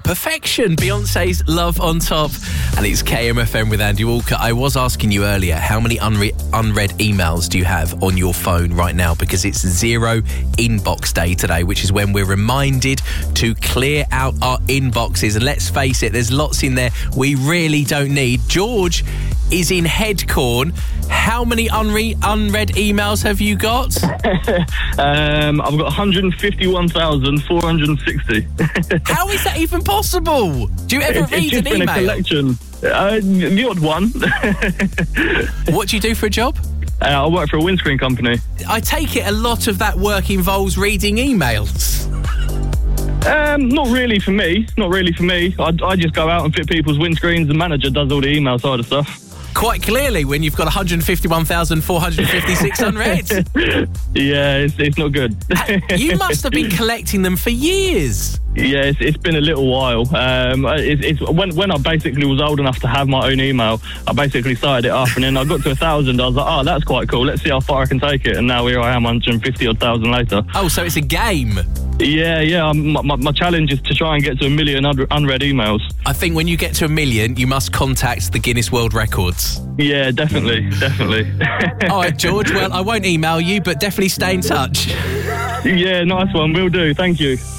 Perfection, Beyonce's Love on Top. And it's KMFM with Andy Walker. I was asking you earlier, how many unread emails do you have on your phone right now? Because it's Zero Inbox Day today, which is when we're reminded to clear out our inboxes. And let's face it, there's lots in there we really don't need. George is in Headcorn. How many unread emails have you got? I've got 151,460. How is that even possible? Do you ever read an email? It's just been a collection. The odd one. What do you do for a job? I work for a windscreen company. I take it a lot of that work involves reading emails. Not really for me. I just go out and fit people's windscreens. The manager does all the email side of stuff. Quite clearly, when you've got 151,456 unread. Yeah, it's not good. You must have been collecting them for years. Yeah, it's been a little while. It's when I basically was old enough to have my own email, I basically started it up, and then I got to 1,000. I was like, oh, that's quite cool. Let's see how far I can take it. And now here I am, 150,000 later. Oh, so it's a game. Yeah. My challenge is to try and get to 1 million unread emails. I think when you get to 1 million, you must contact the Guinness World Records. Yeah, definitely. All right, George. Well, I won't email you, but definitely stay in touch. Yeah, nice one. Will do. Thank you.